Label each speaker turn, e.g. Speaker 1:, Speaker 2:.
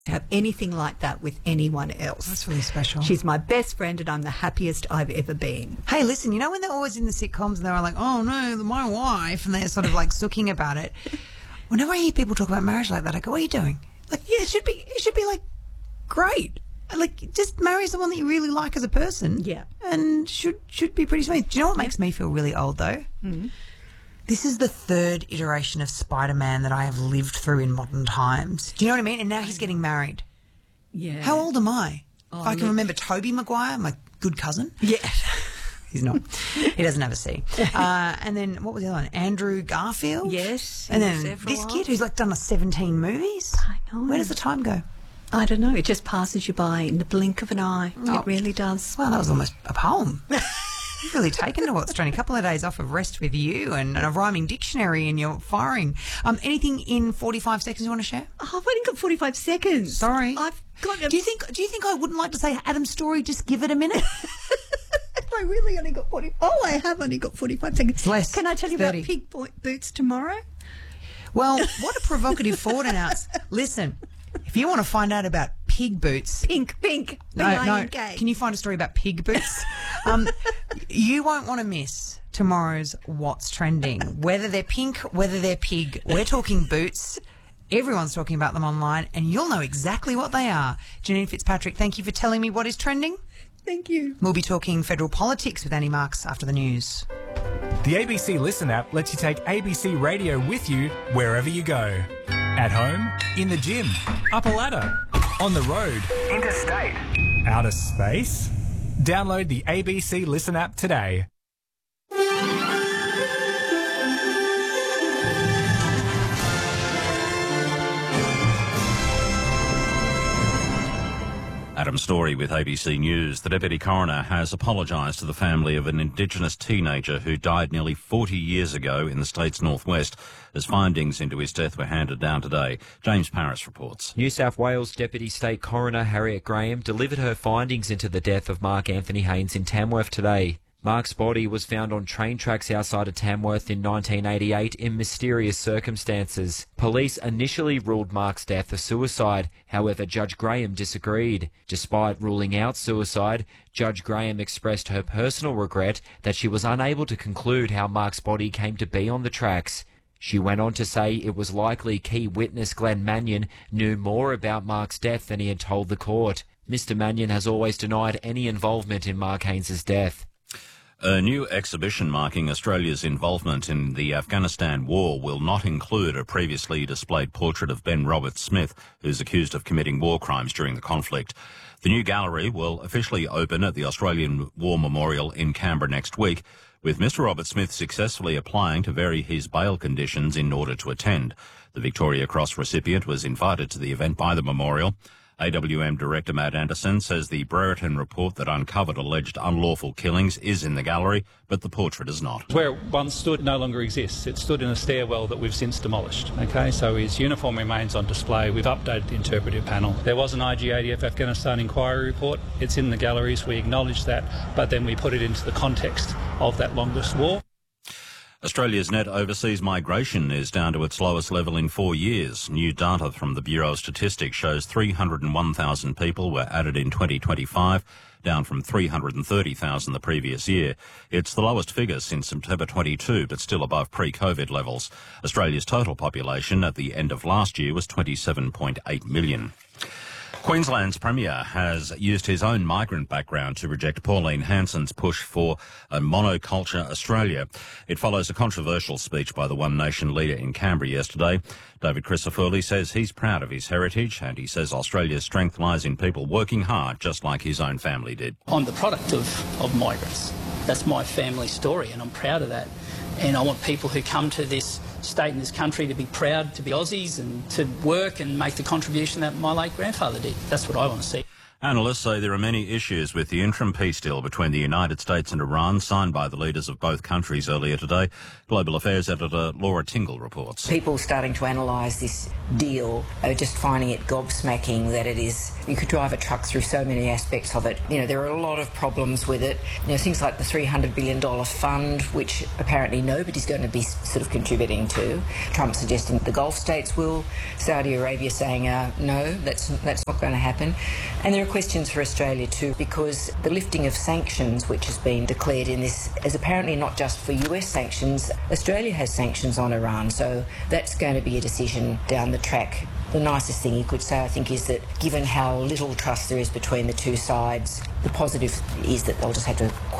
Speaker 1: have anything like that with anyone else.
Speaker 2: That's really special.
Speaker 1: She's my best friend and I'm the happiest I've ever been.
Speaker 2: Hey, listen, you know when they're always in the sitcoms and they're like, oh no, my wife, and they're sort of like sooking about it. Whenever I hear people talk about marriage like that, I go, what are you doing? Like, yeah, it should be like great. Like, just marry someone that you really like as a person.
Speaker 1: Yeah.
Speaker 2: And should be pretty smooth. Do you know what makes me feel really old though?
Speaker 1: Mm-hmm.
Speaker 2: This is the third iteration of Spider-Man that I have lived through in modern times. Do you know what I mean? And now he's getting married.
Speaker 1: Yeah.
Speaker 2: How old am I?
Speaker 1: Oh,
Speaker 2: if I can remember Tobey Maguire, my good cousin.
Speaker 1: Yeah.
Speaker 2: He's not. He doesn't have a C. And then, what was the other one? Andrew Garfield?
Speaker 1: Yes.
Speaker 2: And then this kid who's like done 17 movies.
Speaker 1: I know.
Speaker 2: Where does the time go?
Speaker 1: I don't know. It just passes you by in the blink of an eye.
Speaker 2: Oh.
Speaker 1: It really does.
Speaker 2: Well, that was almost a poem. You've really taken to what's trending. A couple of days off of rest with you and a rhyming dictionary and you're firing. Anything in 45 seconds you want to share?
Speaker 1: Oh, I've only got 45 seconds.
Speaker 2: Sorry.
Speaker 1: I've got...
Speaker 2: Do you think I wouldn't like to say Adam's story, just give it a minute?
Speaker 1: I really only got 40... Oh, I have only got 45 seconds.
Speaker 2: It's less.
Speaker 1: Can I tell you
Speaker 2: 30.
Speaker 1: about pig boots tomorrow?
Speaker 2: Well, what a provocative thought announce. Listen, if you want to find out about pig boots...
Speaker 1: Pink.
Speaker 2: No. Can you find a story about pig boots? You won't want to miss tomorrow's What's Trending. Whether they're pink, whether they're pig, we're talking boots. Everyone's talking about them online, and you'll know exactly what they are. Janine Fitzpatrick, thank you for telling me what is trending.
Speaker 1: Thank you.
Speaker 2: We'll be talking federal politics with Annie Marks after the news.
Speaker 3: The ABC Listen app lets you take ABC Radio with you wherever you go. At home, in the gym, up a ladder, on the road, interstate, outer space. Download the ABC Listen app today.
Speaker 4: Adam Story with ABC News. The Deputy Coroner has apologised to the family of an Indigenous teenager who died nearly 40 years ago in the state's northwest, as findings into his death were handed down today. James Paris reports.
Speaker 5: New South Wales Deputy State Coroner Harriet Graham delivered her findings into the death of Mark Anthony Haynes in Tamworth today. Mark's body was found on train tracks outside of Tamworth in 1988 in mysterious circumstances. Police initially ruled Mark's death a suicide, however Judge Graham disagreed. Despite ruling out suicide, Judge Graham expressed her personal regret that she was unable to conclude how Mark's body came to be on the tracks. She went on to say it was likely key witness Glenn Mannion knew more about Mark's death than he had told the court. Mr. Mannion has always denied any involvement in Mark Haynes' death.
Speaker 4: A new exhibition marking Australia's involvement in the Afghanistan war will not include a previously displayed portrait of Ben Roberts-Smith, who's accused of committing war crimes during the conflict. The new gallery will officially open at the Australian War Memorial in Canberra next week, with Mr Roberts-Smith successfully applying to vary his bail conditions in order to attend. The Victoria Cross recipient was invited to the event by the memorial. AWM Director Matt Anderson says the Brereton report that uncovered alleged unlawful killings is in the gallery, but the portrait is not.
Speaker 6: Where it once stood no longer exists. It stood in a stairwell that we've since demolished. Okay, so his uniform remains on display. We've updated the interpretive panel. There was an IGADF Afghanistan inquiry report. It's in the galleries. We acknowledge that, but then we put it into the context of that longest war.
Speaker 4: Australia's net overseas migration is down to its lowest level in 4 years. New data from the Bureau of Statistics shows 301,000 people were added in 2025, down from 330,000 the previous year. It's the lowest figure since September 22, but still above pre-COVID levels. Australia's total population at the end of last year was 27.8 million. Queensland's Premier has used his own migrant background to reject Pauline Hanson's push for a monoculture Australia. It follows a controversial speech by the One Nation leader in Canberra yesterday. David Crisafulli says he's proud of his heritage, and he says Australia's strength lies in people working hard, just like his own family did.
Speaker 7: I'm the product of migrants. That's my family story, and I'm proud of that. And I want people who come to this state and this country to be proud to be Aussies and to work and make the contribution that my late grandfather did. That's what I want to see.
Speaker 4: Analysts say there are many issues with the interim peace deal between the United States and Iran, signed by the leaders of both countries earlier today. Global Affairs editor Laura Tingle reports.
Speaker 8: People starting to analyse this deal are just finding it gobsmacking that it is. You could drive a truck through so many aspects of it. You know, there are a lot of problems with it. You know, things like the $300 billion fund, which apparently nobody's going to be sort of contributing to. Trump suggesting the Gulf states will. Saudi Arabia saying, no, that's not going to happen. And there are questions for Australia too, because the lifting of sanctions, which has been declared in this, is apparently not just for US sanctions. Australia has sanctions on Iran, so that's going to be a decision down the track. The nicest thing you could say, I think, is that given how little trust there is between the two sides, the positive is that they'll just have to